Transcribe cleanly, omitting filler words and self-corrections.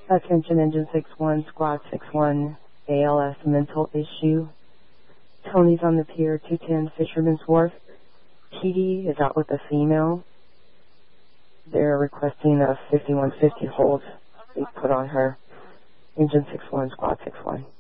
Attention Engine 61, Squad 61, ALS mental issue. Tony's on the pier, 210 Fisherman's Wharf. PD is out with a female. They're requesting a 5150 hold be put on her. Engine 61, Squad 61.